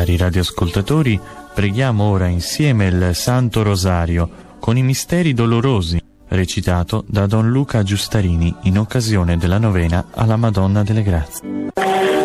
Cari radioascoltatori, preghiamo ora insieme il Santo Rosario con i misteri dolorosi, recitato da Don Luca Giustarini in occasione della novena alla Madonna delle Grazie.